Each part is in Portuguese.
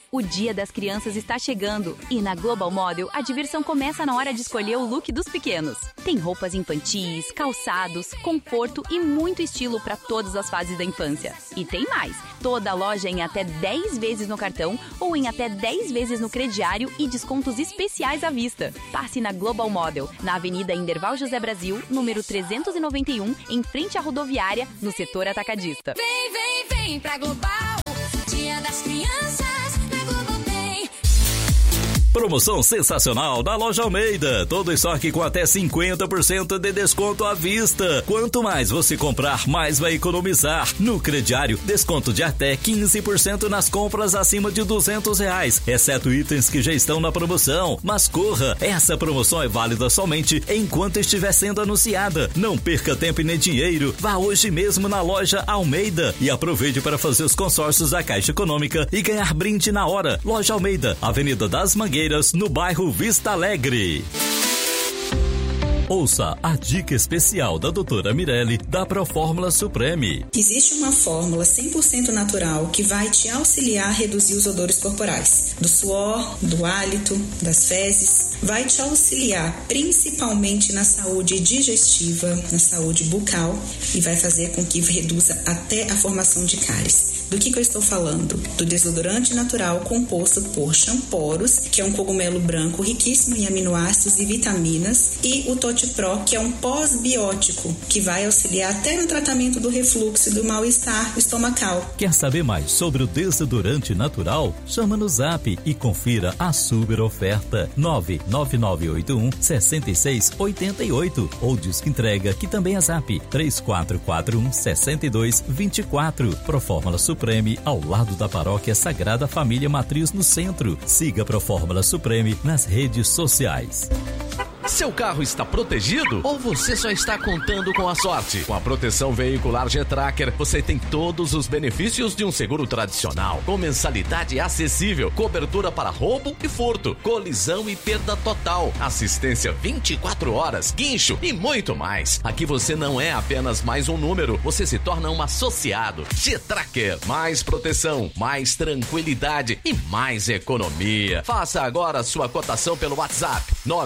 O Dia das Crianças está chegando e na Global Model a diversão começa na hora de escolher o look dos pequenos. Tem roupas infantis, calçados, conforto e muito estilo para todas as fases da infância. E tem mais, toda a loja em até 10 vezes no cartão ou em até 10 vezes no crediário e descontos especiais à vista. Passe na Global Model, na Avenida Inderval José Brasil, número 391, em frente à rodoviária, no setor atacadista. Vem, vem, vem pra Global, Dia das Crianças. Promoção sensacional da Loja Almeida. Todo estoque com até 50% de desconto à vista. Quanto mais você comprar, mais vai economizar. No crediário, desconto de até 15% nas compras acima de R$200, exceto itens que já estão na promoção. Mas corra, essa promoção é válida somente enquanto estiver sendo anunciada. Não perca tempo e nem dinheiro. Vá hoje mesmo na Loja Almeida e aproveite para fazer os consórcios da Caixa Econômica e ganhar brinde na hora. Loja Almeida, Avenida das Mangueiras, no bairro Vista Alegre. Ouça a dica especial da doutora Mirelle da Profórmula Supreme. Existe uma fórmula 100% natural que vai te auxiliar a reduzir os odores corporais. Do suor, do hálito, das fezes. Vai te auxiliar principalmente na saúde digestiva, na saúde bucal e vai fazer com que reduza até a formação de cáries. Do que eu estou falando? Do desodorante natural composto por Champoros, que é um cogumelo branco riquíssimo em aminoácidos e vitaminas, e o Totipro, que é um pós-biótico, que vai auxiliar até no tratamento do refluxo e do mal-estar estomacal. Quer saber mais sobre o desodorante natural? Chama no Zap e confira a super oferta 99981-6688 ou Disque Entrega, que também é Zap 3441-6224. Profórmula Supreme, ao lado da Paróquia Sagrada Família Matriz no centro. Siga Profórmula Supreme nas redes sociais. Seu carro está protegido ou você só está contando com a sorte? Com a proteção veicular G-Tracker, você tem todos os benefícios de um seguro tradicional, com mensalidade acessível, cobertura para roubo e furto, colisão e perda total, assistência 24 horas, guincho e muito mais. Aqui você não é apenas mais um número, você se torna um associado. G-Tracker, mais proteção, mais tranquilidade e mais economia. Faça agora a sua cotação pelo WhatsApp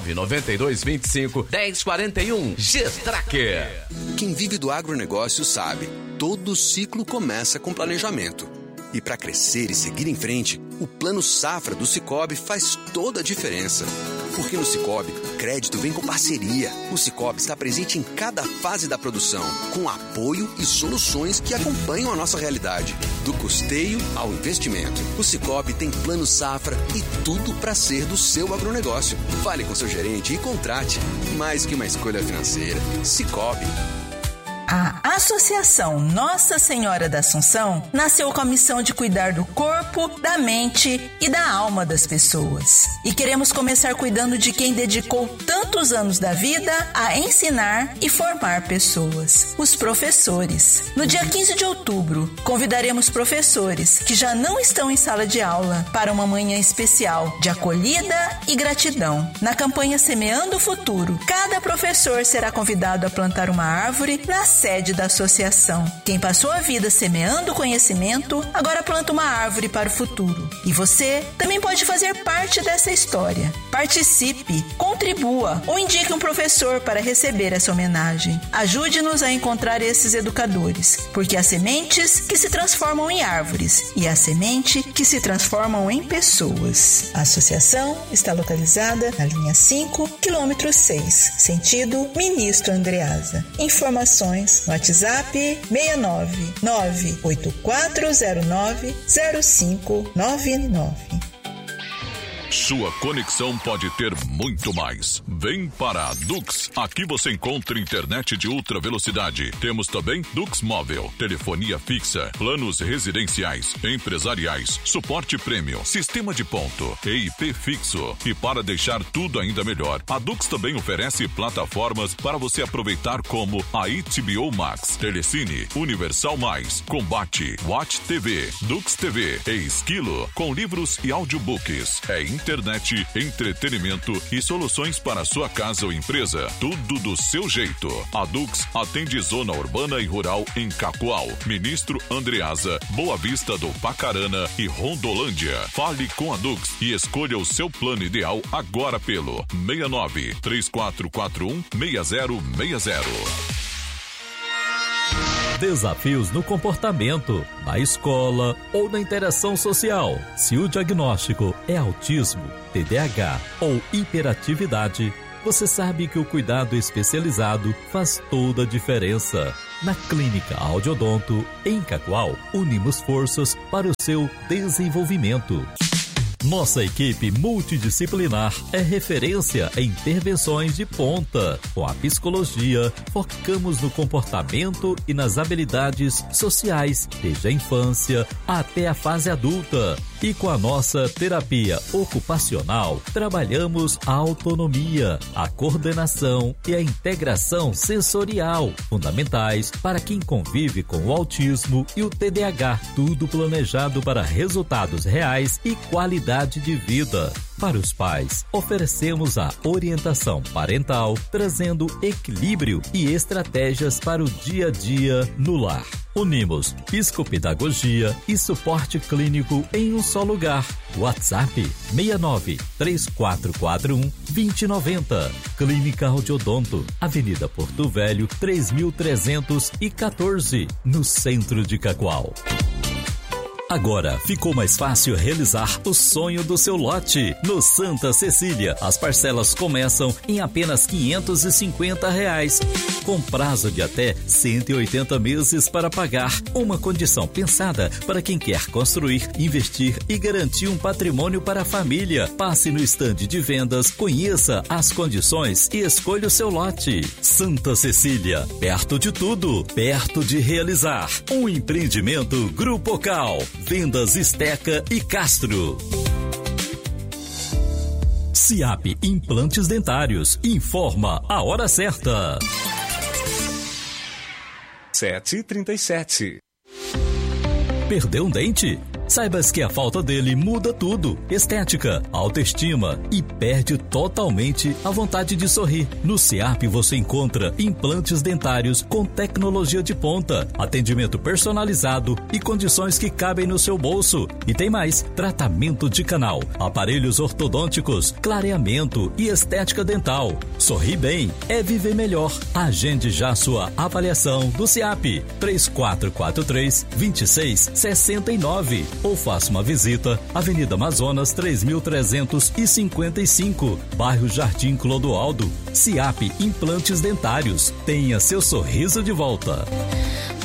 99225-1041. G-Tracker. Quem vive do agronegócio sabe, todo ciclo começa com planejamento. E para crescer e seguir em frente, o Plano Safra do Sicoob faz toda a diferença. Porque no Sicoob, crédito vem com parceria. O Sicoob está presente em cada fase da produção, com apoio e soluções que acompanham a nossa realidade. Do custeio ao investimento. O Sicoob tem Plano Safra e tudo para ser do seu agronegócio. Fale com seu gerente e contrate. Mais que uma escolha financeira. Sicoob. A Associação Nossa Senhora da Assunção nasceu com a missão de cuidar do corpo, da mente e da alma das pessoas. E queremos começar cuidando de quem dedicou tantos anos da vida a ensinar e formar pessoas, os professores. No dia 15 de outubro, convidaremos professores que já não estão em sala de aula para uma manhã especial de acolhida e gratidão. Na campanha Semeando o Futuro, cada professor será convidado a plantar uma árvore na sede da associação. Quem passou a vida semeando conhecimento, agora planta uma árvore para o futuro. E você também pode fazer parte dessa história. Participe, contribua ou indique um professor para receber essa homenagem. Ajude-nos a encontrar esses educadores, porque há sementes que se transformam em árvores e há semente que se transformam em pessoas. A associação está localizada na linha 5, quilômetro 6, sentido Ministro Andreasa. Informações no WhatsApp 69 98409 0599. Sua conexão pode ter muito mais. Vem para a Dux. Aqui você encontra internet de ultra velocidade. Temos também Dux Móvel, telefonia fixa, planos residenciais, empresariais, suporte premium, sistema de ponto, EIP fixo. E para deixar tudo ainda melhor, a Dux também oferece plataformas para você aproveitar como a HBO Max, Telecine, Universal Mais, Combate, Watch TV, Dux TV e Esquilo, com livros e audiobooks. É internet, entretenimento e soluções para sua casa ou empresa. Tudo do seu jeito. A Dux atende zona urbana e rural em Cacoal, Ministro Andreasa, Boa Vista do Pacarana e Rondolândia. Fale com a Dux e escolha o seu plano ideal agora pelo 69-3441-6060. Desafios no comportamento, na escola ou na interação social. Se o diagnóstico é autismo, TDAH ou hiperatividade, você sabe que o cuidado especializado faz toda a diferença. Na Clínica Audiodonto, em Cacoal, unimos forças para o seu desenvolvimento. Nossa equipe multidisciplinar é referência em intervenções de ponta. Com a psicologia, focamos no comportamento e nas habilidades sociais, desde a infância até a fase adulta. E com a nossa terapia ocupacional, trabalhamos a autonomia, a coordenação e a integração sensorial, fundamentais para quem convive com o autismo e o TDAH. Tudo planejado para resultados reais e qualidade de vida. Para os pais, oferecemos a orientação parental, trazendo equilíbrio e estratégias para o dia a dia no lar. Unimos psicopedagogia e suporte clínico em um só lugar. WhatsApp 69-3441-2090. Clínica Audiodonto, Avenida Porto Velho, 3314, no centro de Cacoal. Agora ficou mais fácil realizar o sonho do seu lote. No Santa Cecília, as parcelas começam em apenas R$550, com prazo de até 180 meses para pagar. Uma condição pensada para quem quer construir, investir e garantir um patrimônio para a família. Passe no estande de vendas, conheça as condições e escolha o seu lote. Santa Cecília, perto de tudo, perto de realizar. Um empreendimento Grupo Cal. Vendas Esteca e Castro. SIAP Implantes Dentários informa a hora certa. 7h37. Perdeu um dente? Saibas que a falta dele muda tudo. Estética, autoestima e perde totalmente a vontade de sorrir. No SIAP você encontra implantes dentários com tecnologia de ponta, atendimento personalizado e condições que cabem no seu bolso. E tem mais, tratamento de canal, aparelhos ortodônticos, clareamento e estética dental. Sorrir bem é viver melhor. Agende já sua avaliação do SIAP 3443-2669. Ou faça uma visita, Avenida Amazonas 3355, bairro Jardim Clodoaldo. SIAP Implantes Dentários. Tenha seu sorriso de volta.